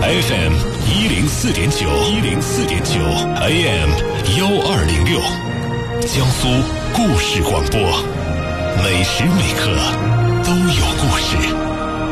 FM 104.9 AM 1206，江苏故事广播，每时每刻都有故事。